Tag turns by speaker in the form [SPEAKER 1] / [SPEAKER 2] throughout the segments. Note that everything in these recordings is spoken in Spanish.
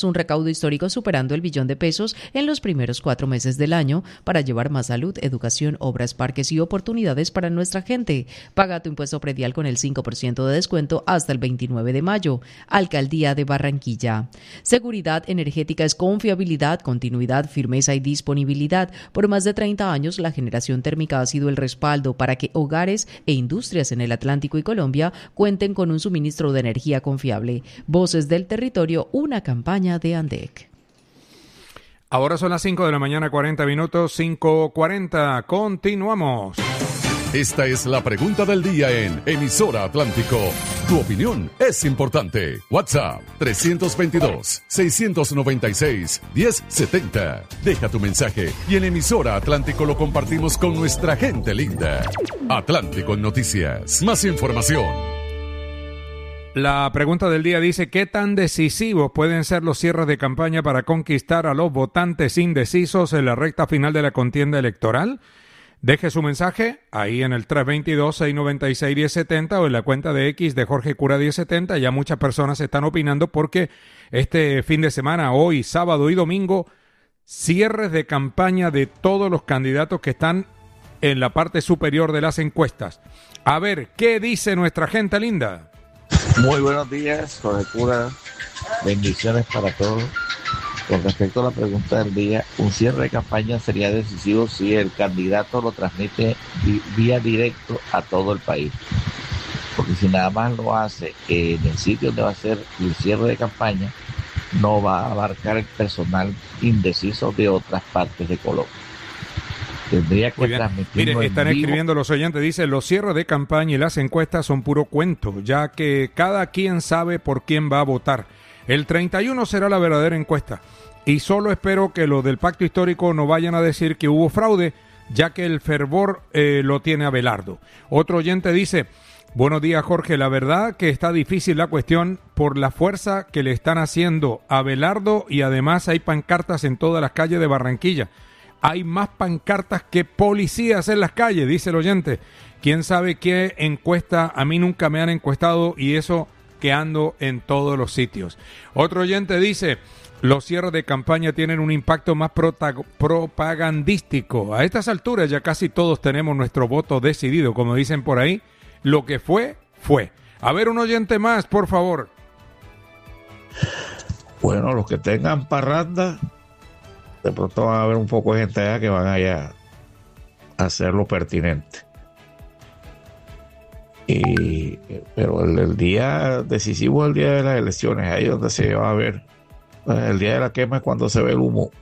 [SPEAKER 1] un recaudo histórico superando el billón de pesos en los primeros 4 meses del año para llevar más salud, educación, obras, parques y oportunidades para nuestra gente. Paga tu impuesto predial con el 5% de descuento hasta el 29 de mayo. Alcaldía de Barranquilla. Seguridad energética es confiabilidad, continuidad, firmeza y disponibilidad. Por más de 30 años, la generación térmica ha sido el respaldo para que hogares e industrias en el Atlántico y Colombia cuenten con un suministro de energía confiable. Voces del territorio, una campaña de ANDEC.
[SPEAKER 2] Ahora son las 5 de la mañana, 40 minutos, 5:40. Continuamos.
[SPEAKER 3] Esta es la pregunta del día en Emisora Atlántico. Tu opinión es importante. WhatsApp 322-696-1070. Deja tu mensaje y en Emisora Atlántico lo compartimos con nuestra gente linda. Atlántico en Noticias. Más información.
[SPEAKER 2] La pregunta del día dice: ¿qué tan decisivos pueden ser los cierres de campaña para conquistar a los votantes indecisos en la recta final de la contienda electoral? Deje su mensaje ahí en el 322-696-1070 o en la cuenta de X de Jorge Cura 1070. Ya muchas personas están opinando porque este fin de semana, hoy, sábado y domingo, cierres de campaña de todos los candidatos que están en la parte superior de las encuestas. A ver, ¿qué dice nuestra gente linda?
[SPEAKER 4] Muy buenos días, Jorge Cura. Bendiciones para todos. Con respecto a la pregunta del día, un cierre de campaña sería decisivo si el candidato lo transmite vía directo a todo el país. Porque si nada más lo hace en el sitio donde va a ser el cierre de campaña, no va a abarcar el personal indeciso de otras partes de Colombia. Tendría que transmitirlo.
[SPEAKER 2] Mire, están escribiendo los oyentes, dice: los cierres de campaña y las encuestas son puro cuento, ya que cada quien sabe por quién va a votar. El 31 será la verdadera encuesta. Y solo espero que los del pacto histórico no vayan a decir que hubo fraude, ya que el fervor lo tiene Abelardo. Otro oyente dice: buenos días, Jorge, la verdad que está difícil la cuestión por la fuerza que le están haciendo a Abelardo y además hay pancartas en todas las calles de Barranquilla. Hay más pancartas que policías en las calles, dice el oyente. ¿Quién sabe qué encuesta? A mí nunca me han encuestado y eso que ando en todos los sitios. Otro oyente dice: los cierres de campaña tienen un impacto más propagandístico. A estas alturas ya casi todos tenemos nuestro voto decidido, como dicen por ahí. Lo que fue, fue. A ver, un oyente más, por favor.
[SPEAKER 4] Bueno, los que tengan parranda, de pronto van a haber un poco de gente allá que van allá a hacer lo pertinente. Pero el día decisivo es el día de las elecciones, ahí donde se va a ver. El día de la quema es cuando se ve el humo.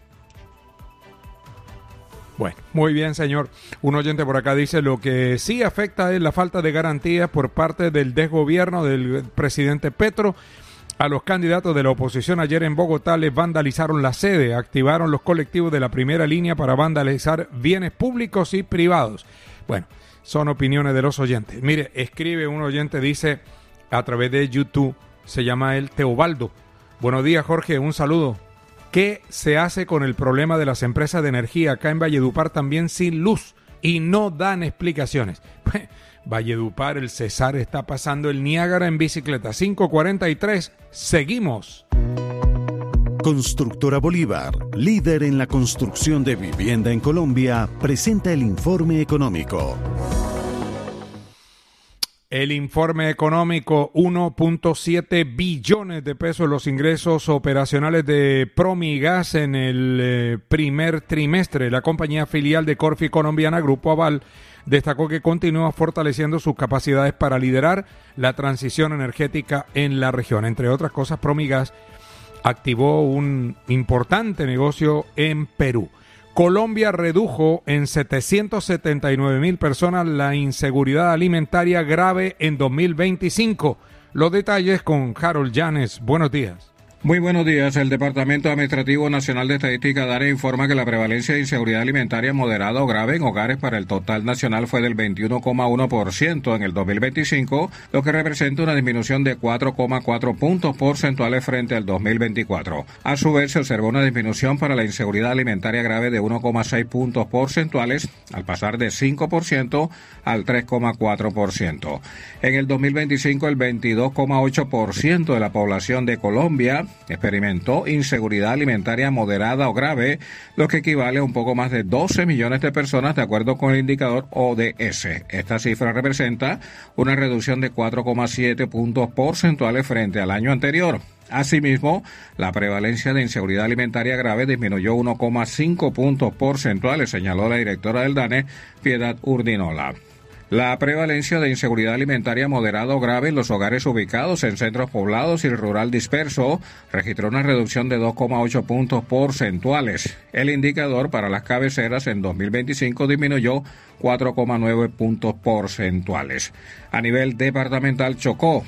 [SPEAKER 2] Bueno, muy bien, señor. Un oyente por acá dice: lo que sí afecta es la falta de garantías por parte del desgobierno del presidente Petro. A los candidatos de la oposición ayer en Bogotá les vandalizaron la sede, activaron los colectivos de la primera línea para vandalizar bienes públicos y privados. Bueno, son opiniones de los oyentes. Mire, escribe un oyente, dice a través de YouTube, se llama él Teobaldo. Buenos días, Jorge, un saludo. ¿Qué se hace con el problema de las empresas de energía acá en Valledupar también sin luz y no dan explicaciones? Valledupar, el Cesar está pasando el Niágara en bicicleta. 5:43, seguimos.
[SPEAKER 5] Constructora Bolívar, líder en la construcción de vivienda en Colombia, presenta el informe económico.
[SPEAKER 2] El informe económico: 1.7 billones de pesos los ingresos operacionales de Promigas en el primer trimestre. La compañía filial de Corfi Colombiana, Grupo Aval, destacó que continúa fortaleciendo sus capacidades para liderar la transición energética en la región. Entre otras cosas, Promigas activó un importante negocio en Perú. Colombia redujo en 779,000 personas la inseguridad alimentaria grave en 2025. Los detalles con Harold Llanes. Buenos días.
[SPEAKER 6] Muy buenos días. El Departamento Administrativo Nacional de Estadística DANE informa que la prevalencia de inseguridad alimentaria moderada o grave en hogares para el total nacional fue del 21,1% en el 2025, lo que representa una disminución de 4,4 puntos porcentuales frente al 2024. A su vez, se observó una disminución para la inseguridad alimentaria grave de 1,6 puntos porcentuales, al pasar de 5% al 3,4%. En el 2025, el 22,8% de la población de Colombia experimentó inseguridad alimentaria moderada o grave, lo que equivale a un poco más de 12 millones de personas de acuerdo con el indicador ODS. Esta cifra representa una reducción de 4,7 puntos porcentuales frente al año anterior. Asimismo, la prevalencia de inseguridad alimentaria grave disminuyó 1,5 puntos porcentuales, señaló la directora del DANE, Piedad Urdinola. La prevalencia de inseguridad alimentaria moderada o grave en los hogares ubicados en centros poblados y rural disperso registró una reducción de 2,8 puntos porcentuales. El indicador para las cabeceras en 2025 disminuyó 4,9 puntos porcentuales. A nivel departamental, Chocó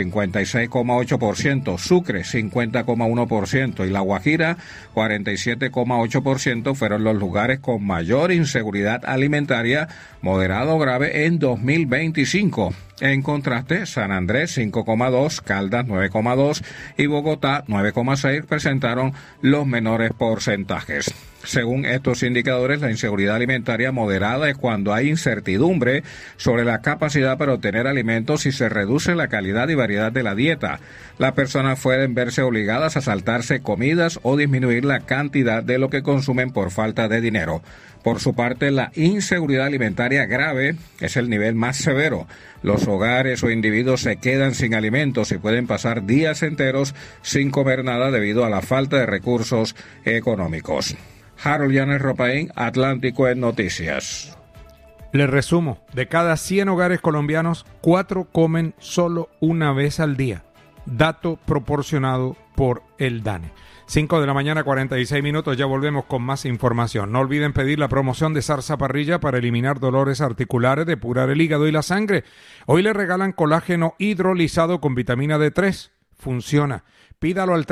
[SPEAKER 6] 56,8%, Sucre 50,1% y La Guajira 47,8% fueron los lugares con mayor inseguridad alimentaria moderada o grave en 2025. En contraste, San Andrés 5,2%, Caldas 9,2% y Bogotá 9,6% presentaron los menores porcentajes. Según estos indicadores, la inseguridad alimentaria moderada es cuando hay incertidumbre sobre la capacidad para obtener alimentos y se reduce la calidad y variedad de la dieta. Las personas pueden verse obligadas a saltarse comidas o disminuir la cantidad de lo que consumen por falta de dinero. Por su parte, la inseguridad alimentaria grave es el nivel más severo. Los hogares o individuos se quedan sin alimentos y pueden pasar días enteros sin comer nada debido a la falta de recursos económicos. Harold Llanes Ropaín, Atlántico en Noticias.
[SPEAKER 2] Les resumo, de cada 100 hogares colombianos, 4 comen solo una vez al día. Dato proporcionado por el DANE. 5 de la mañana, 46 minutos, ya volvemos con más información. No olviden pedir la promoción de Zarza Parrilla para eliminar dolores articulares, depurar el hígado y la sangre. Hoy le regalan colágeno hidrolizado con vitamina D3. Funciona. Pídalo al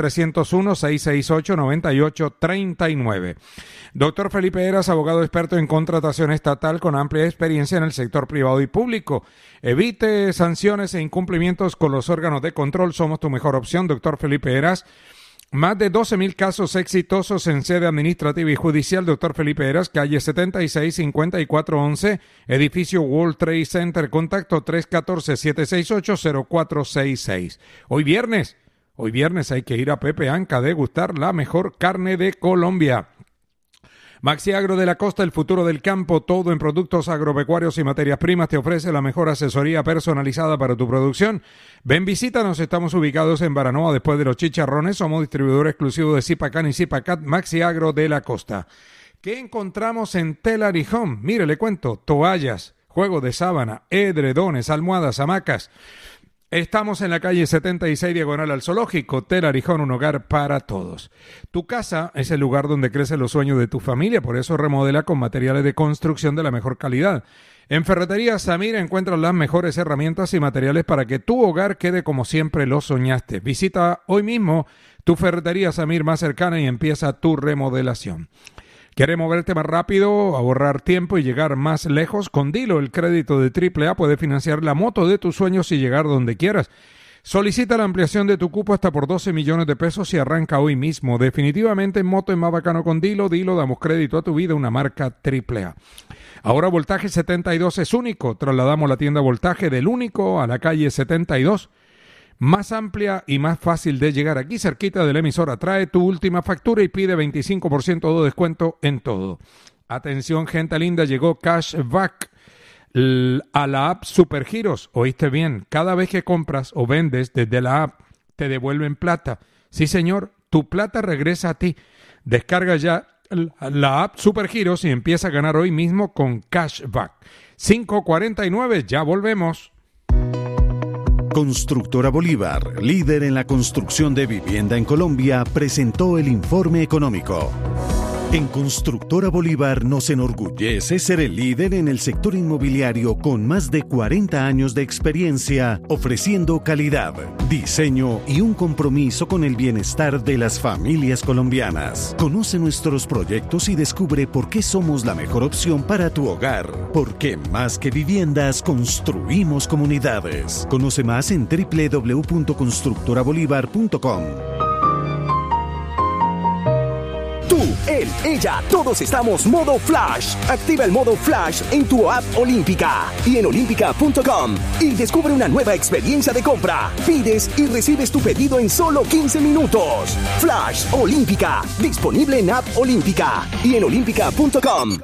[SPEAKER 2] 301-668-9839. Doctor Felipe Heras, abogado experto en contratación estatal con amplia experiencia en el sector privado y público. Evite sanciones e incumplimientos con los órganos de control. Somos tu mejor opción, doctor Felipe Heras. Más de 12,000 casos exitosos en sede administrativa y judicial. Doctor Felipe Heras, calle 76-5411, edificio World Trade Center. Contacto 314-768-0466. Hoy viernes hay que ir a Pepe Anca a degustar la mejor carne de Colombia. Maxi Agro de la Costa, el futuro del campo, todo en productos agropecuarios y materias primas, te ofrece la mejor asesoría personalizada para tu producción. Ven, visítanos, estamos ubicados en Baranoa, después de los Chicharrones, somos distribuidor exclusivo de Zipacan y Zipacat. Maxi Agro de la Costa. ¿Qué encontramos en Telar y Home? Mire, le cuento, toallas, juego de sábana, edredones, almohadas, hamacas. Estamos en la calle 76, diagonal al Zoológico. Telar y Home, un hogar para todos. Tu casa es el lugar donde crecen los sueños de tu familia, por eso remodela con materiales de construcción de la mejor calidad. En Ferretería Samir encuentras las mejores herramientas y materiales para que tu hogar quede como siempre lo soñaste. Visita hoy mismo tu Ferretería Samir más cercana y empieza tu remodelación. ¿Quieres moverte más rápido, ahorrar tiempo y llegar más lejos? Con Dilo, el crédito de AAA puede financiar la moto de tus sueños y llegar donde quieras. Solicita la ampliación de tu cupo hasta por 12 millones de pesos y arranca hoy mismo. Definitivamente en moto es más bacano con Dilo. Dilo, damos crédito a tu vida, una marca AAA. Ahora Voltaje 72 es único. Trasladamos la tienda Voltaje del único a la calle 72. Más amplia y más fácil de llegar, aquí cerquita de la emisora. Trae tu última factura y pide 25% de descuento en todo. Atención, gente linda, llegó Cashback a la app Supergiros. ¿Oíste bien? Cada vez que compras o vendes desde la app, te devuelven plata. Sí, señor, tu plata regresa a ti. Descarga ya la app Supergiros y empieza a ganar hoy mismo con Cashback. 5:49, ya volvemos.
[SPEAKER 5] Constructora Bolívar, líder en la construcción de vivienda en Colombia, presentó el informe económico. En Constructora Bolívar nos enorgullece ser el líder en el sector inmobiliario con más de 40 años de experiencia, ofreciendo calidad, diseño y un compromiso con el bienestar de las familias colombianas. Conoce nuestros proyectos y descubre por qué somos la mejor opción para tu hogar. Porque más que viviendas, construimos comunidades. Conoce más en www.constructorabolívar.com. Tu
[SPEAKER 7] él, ella, todos estamos modo Flash. Activa el modo Flash en tu app Olímpica y en olímpica.com y descubre una nueva experiencia de compra. Pides y recibes tu pedido en solo 15 minutos. Flash Olímpica, disponible en app Olímpica y en olímpica.com.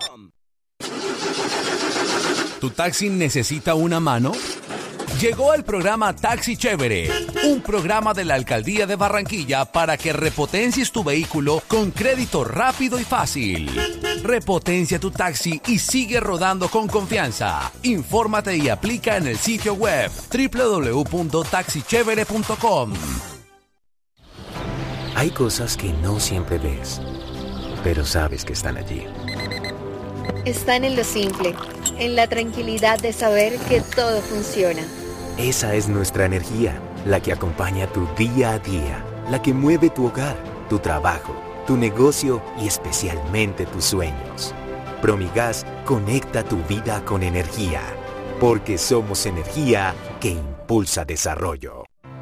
[SPEAKER 8] ¿Tu taxi necesita una mano? Llegó el programa Taxi Chévere, un programa de la Alcaldía de Barranquilla para que repotencies tu vehículo con crédito rápido y fácil. Repotencia tu taxi y sigue rodando con confianza. Infórmate y aplica en el sitio web www.taxichevere.com.
[SPEAKER 9] Hay cosas que no siempre ves, pero sabes que están allí.
[SPEAKER 10] Están en lo simple, en la tranquilidad de saber que todo funciona.
[SPEAKER 9] Esa es nuestra energía, la que acompaña tu día a día, la que mueve tu hogar, tu trabajo, tu negocio y especialmente tus sueños. Promigas conecta tu vida con energía, porque somos energía que impulsa desarrollo.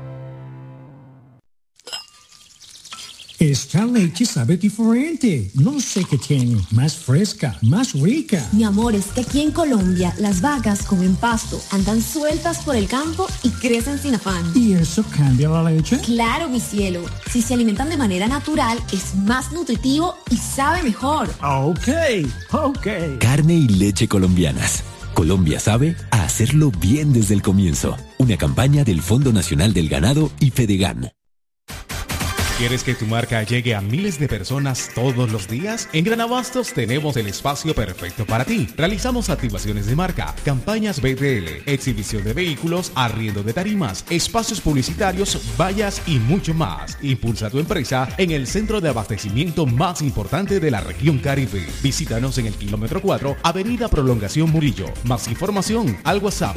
[SPEAKER 11] Esta leche sabe diferente. No sé qué tiene. Más fresca, más rica.
[SPEAKER 12] Mi amor, es que aquí en Colombia las vacas comen pasto, andan sueltas por el campo y crecen sin afán.
[SPEAKER 11] ¿Y eso cambia la leche?
[SPEAKER 12] Claro, mi cielo. Si se alimentan de manera natural, es más nutritivo y sabe mejor.
[SPEAKER 11] Ok.
[SPEAKER 13] Carne y leche colombianas. Colombia sabe a hacerlo bien desde el comienzo. Una campaña del Fondo Nacional del Ganado y Fedegan.
[SPEAKER 14] ¿Quieres que tu marca llegue a miles de personas todos los días? En Gran Abastos tenemos el espacio perfecto para ti. Realizamos activaciones de marca, campañas BTL, exhibición de vehículos, arriendo de tarimas, espacios publicitarios, vallas y mucho más. Impulsa tu empresa en el centro de abastecimiento más importante de la región Caribe. Visítanos en el kilómetro 4, Avenida Prolongación Murillo. Más información al WhatsApp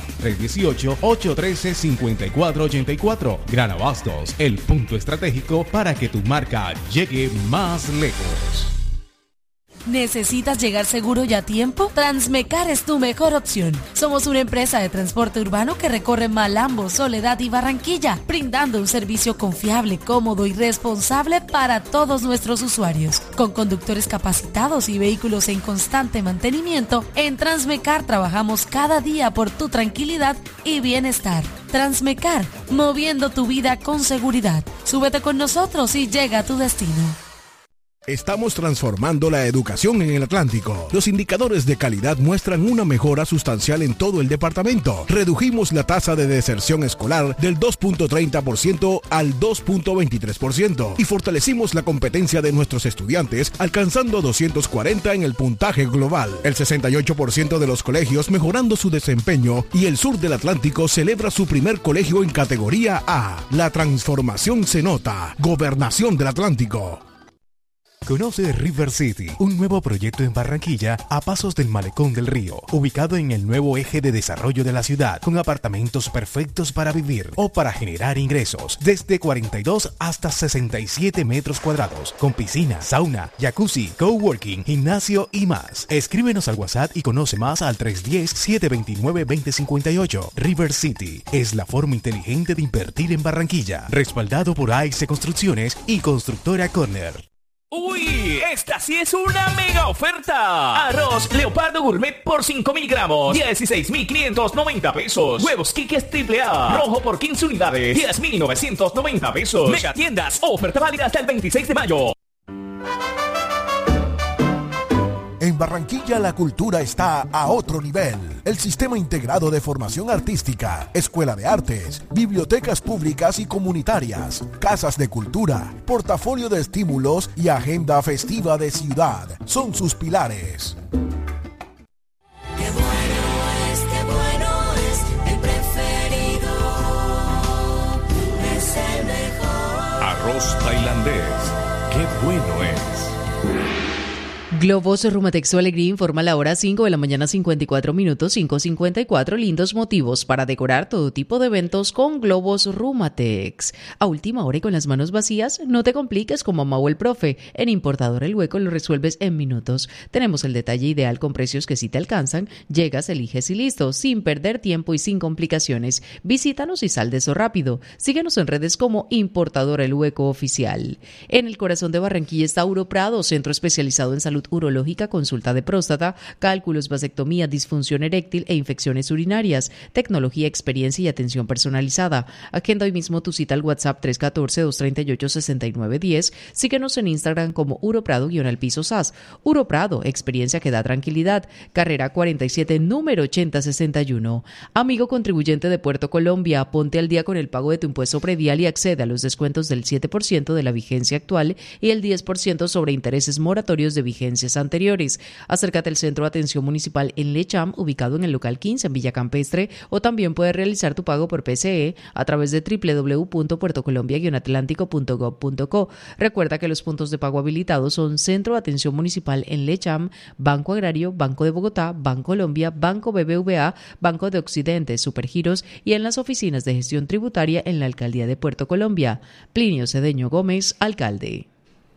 [SPEAKER 14] 318-813-5484. Gran Abastos, el punto estratégico para que tu marca llegue más lejos.
[SPEAKER 15] ¿Necesitas llegar seguro y a tiempo? Transmecar es tu mejor opción. Somos una empresa de transporte urbano que recorre Malambo, Soledad y Barranquilla, brindando un servicio confiable, cómodo y responsable para todos nuestros usuarios. Con conductores capacitados y vehículos en constante mantenimiento, en Transmecar trabajamos cada día por tu tranquilidad y bienestar. Transmecar, moviendo tu vida con seguridad. Súbete con nosotros y llega a tu destino.
[SPEAKER 16] Estamos transformando la educación en el Atlántico. Los indicadores de calidad muestran una mejora sustancial en todo el departamento. Redujimos la tasa de deserción escolar del 2.30% al 2.23% y fortalecimos la competencia de nuestros estudiantes, alcanzando 240 en el puntaje global. El 68% de los colegios mejorando su desempeño y el sur del Atlántico celebra su primer colegio en categoría A. La transformación se nota. Gobernación del Atlántico.
[SPEAKER 14] Conoce River City, un nuevo proyecto en Barranquilla a pasos del Malecón del Río, ubicado en el nuevo eje de desarrollo de la ciudad, con apartamentos perfectos para vivir o para generar ingresos, desde 42 hasta 67 metros cuadrados, con piscina, sauna, jacuzzi, coworking, gimnasio y más. Escríbenos al WhatsApp y conoce más al 310-729-2058. River City es la forma inteligente de invertir en Barranquilla, respaldado por AIC Construcciones y Constructora Corner.
[SPEAKER 17] ¡Uy! ¡Esta sí es una mega oferta! Arroz Leopardo Gourmet por 5.000 gramos, 16.590 pesos. Huevos Quiques AAA, rojo por 15 unidades, 10.990 pesos. Mega tiendas, oferta válida hasta el 26 de mayo.
[SPEAKER 16] En Barranquilla la cultura está a otro nivel. El Sistema Integrado de Formación Artística, Escuela de Artes, bibliotecas públicas y comunitarias, casas de cultura, portafolio de estímulos y agenda festiva de ciudad son sus pilares.
[SPEAKER 18] Qué bueno es, el preferido, es el mejor.
[SPEAKER 3] Arroz tailandés, qué bueno es.
[SPEAKER 1] Globos Rumatex Su Alegría informa la hora 5 de la mañana 54 minutos, 5:54, lindos motivos para decorar todo tipo de eventos con Globos Rumatex. A última hora y con las manos vacías, no te compliques como Mau el Profe. En Importador El Hueco lo resuelves en minutos. Tenemos el detalle ideal con precios que si te alcanzan, llegas, eliges y listo, sin perder tiempo y sin complicaciones. Visítanos y sal de eso rápido. Síguenos en redes como Importador El Hueco Oficial. En el corazón de Barranquilla está Uroprado, centro especializado en salud urológica, consulta de próstata, cálculos, vasectomía, disfunción eréctil e infecciones urinarias, tecnología, experiencia y atención personalizada. Agenda hoy mismo tu cita al WhatsApp 314-238-6910. Síguenos en Instagram como Uroprado_SAS. Uroprado, experiencia que da tranquilidad. Carrera 47, número 8061. Amigo contribuyente de Puerto Colombia, ponte al día con el pago de tu impuesto predial y accede a los descuentos del 7% de la vigencia actual y el 10% sobre intereses moratorios de vigencias anteriores. Acércate al Centro de Atención Municipal en Lecham, ubicado en el local 15 en Villa Campestre, o también puedes realizar tu pago por PCE a través de www.puertocolombia-atlántico.gov.co. Recuerda que los puntos de pago habilitados son Centro de Atención Municipal en Lecham, Banco Agrario, Banco de Bogotá, Banco Colombia, Banco BBVA, Banco de Occidente, Supergiros y en las oficinas de gestión tributaria en la Alcaldía de Puerto Colombia. Plinio Cedeño Gómez, alcalde.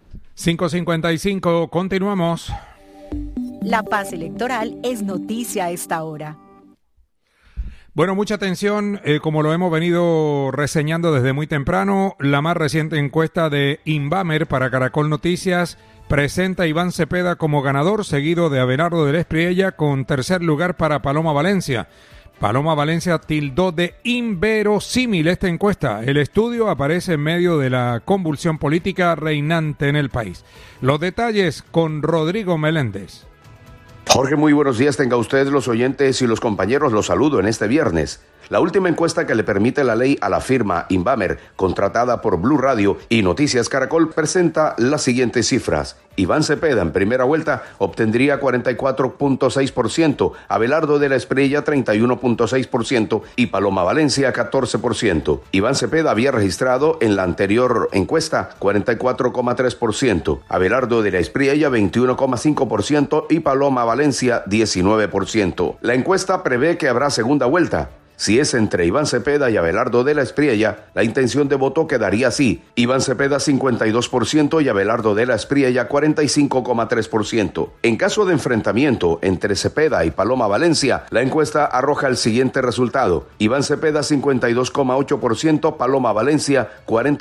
[SPEAKER 2] 5:55, continuamos.
[SPEAKER 19] La paz electoral es noticia a esta hora.
[SPEAKER 2] Bueno, mucha atención, como lo hemos venido reseñando desde muy temprano, la más reciente encuesta de Inbamer para Caracol Noticias presenta a Iván Cepeda como ganador, seguido de Abelardo del Espriella con tercer lugar para Paloma Valencia. Paloma Valencia tildó de inverosímil esta encuesta. El estudio aparece en medio de la convulsión política reinante en el país. Los detalles con Rodrigo Meléndez.
[SPEAKER 20] Jorge, muy buenos días. Tenga usted, los oyentes y los compañeros, los saludo en este viernes. La última encuesta que le permite la ley a la firma Inbamer, contratada por Blue Radio y Noticias Caracol, presenta las siguientes cifras. Iván Cepeda en primera vuelta obtendría 44.6%, Abelardo de la Espriella 31.6% y Paloma Valencia 14%. Iván Cepeda había registrado en la anterior encuesta 44.3%, Abelardo de la Espriella 21.5% y Paloma Valencia 19%. La encuesta prevé que habrá segunda vuelta. Si es entre Iván Cepeda y Abelardo de la Espriella, la intención de voto quedaría así: Iván Cepeda 52% y Abelardo de la Espriella 45.3%. En caso de enfrentamiento entre Cepeda y Paloma Valencia, la encuesta arroja el siguiente resultado: Iván Cepeda 52.8%, Paloma Valencia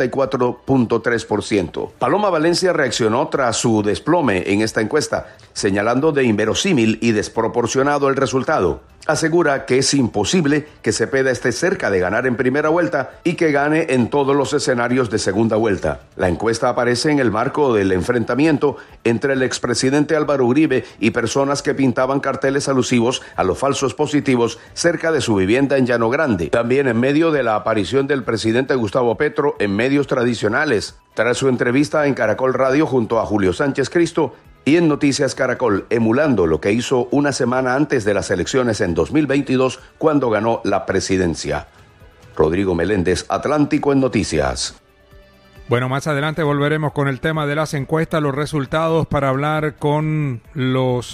[SPEAKER 20] 44.3%. Paloma Valencia reaccionó tras su desplome en esta encuesta, señalando de inverosímil y desproporcionado el resultado. Asegura que es imposible que Cepeda esté cerca de ganar en primera vuelta y que gane en todos los escenarios de segunda vuelta. La encuesta aparece en el marco del enfrentamiento entre el expresidente Álvaro Uribe y personas que pintaban carteles alusivos a los falsos positivos cerca de su vivienda en Llano Grande. También en medio de la aparición del presidente Gustavo Petro en medios tradicionales. Tras su entrevista en Caracol Radio junto a Julio Sánchez Cristo, y en Noticias Caracol, emulando lo que hizo una semana antes de las elecciones en 2022, cuando ganó la presidencia. Rodrigo Meléndez, Atlántico en Noticias.
[SPEAKER 2] Bueno, más adelante volveremos con el tema de las encuestas, los resultados, para hablar con los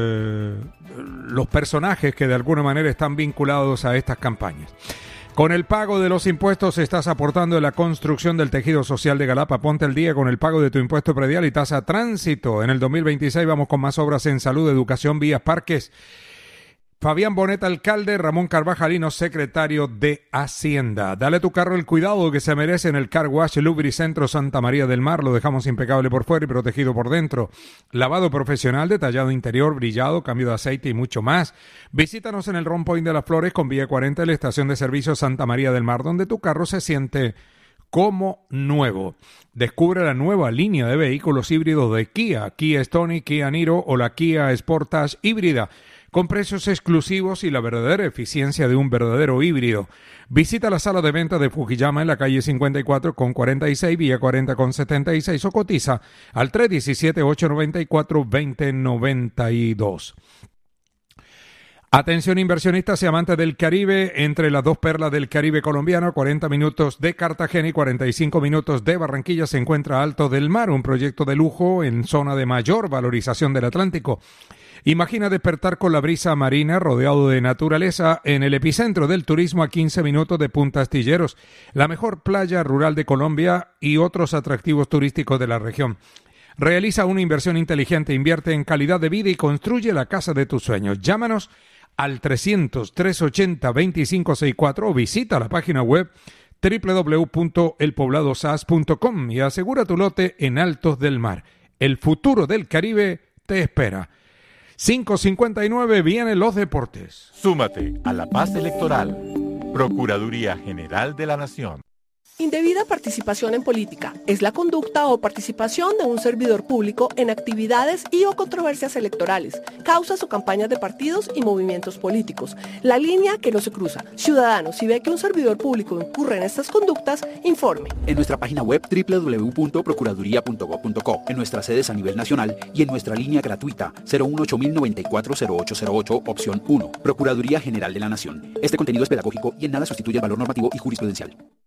[SPEAKER 2] personajes que de alguna manera están vinculados a estas campañas. Con el pago de los impuestos estás aportando en la construcción del tejido social de Galapa. Ponte al día con el pago de tu impuesto predial y tasa tránsito. En el 2026 vamos con más obras en salud, educación, vías, parques. Fabián Bonet, alcalde, Ramón Carvajalino, secretario de Hacienda. Dale tu carro el cuidado que se merece en el Car Wash Lubricentro Santa María del Mar. Lo dejamos impecable por fuera y protegido por dentro. Lavado profesional, detallado interior, brillado, cambio de aceite y mucho más. Visítanos en el Rompoint de las Flores con vía 40 en la estación de servicio Santa María del Mar, donde tu carro se siente como nuevo. Descubre la nueva línea de vehículos híbridos de Kia, Kia Stonic, Kia Niro o la Kia Sportage híbrida, con precios exclusivos y la verdadera eficiencia de un verdadero híbrido. Visita la sala de venta de Fujiyama en la calle 54 con 46, vía 40 con 76 o cotiza al 317-894-2092. Atención inversionistas y amantes del Caribe, entre las dos perlas del Caribe colombiano, 40 minutos de Cartagena y 45 minutos de Barranquilla, se encuentra Alto del Mar, un proyecto de lujo en zona de mayor valorización del Atlántico. Imagina despertar con la brisa marina rodeado de naturaleza en el epicentro del turismo a 15 minutos de Punta Astilleros, la mejor playa rural de Colombia y otros atractivos turísticos de la región. Realiza una inversión inteligente, invierte en calidad de vida y construye la casa de tus sueños. Llámanos al 300-380-2564 o visita la página web www.elpobladosas.com y asegura tu lote en Altos del Mar. El futuro del Caribe te espera. 5:59, vienen los deportes.
[SPEAKER 21] Súmate a la paz electoral. Procuraduría General de la Nación.
[SPEAKER 22] Indebida participación en política es la conducta o participación de un servidor público en actividades y o controversias electorales, causas o campañas de partidos y movimientos políticos. La línea que no se cruza. Ciudadanos, si ve que un servidor público incurre en estas conductas, informe.
[SPEAKER 23] En nuestra página web www.procuraduría.gov.co, en nuestras sedes a nivel nacional y en nuestra línea gratuita 018-094-0808, opción 1. Procuraduría General de la Nación. Este contenido es pedagógico y en nada sustituye el valor normativo y jurisprudencial.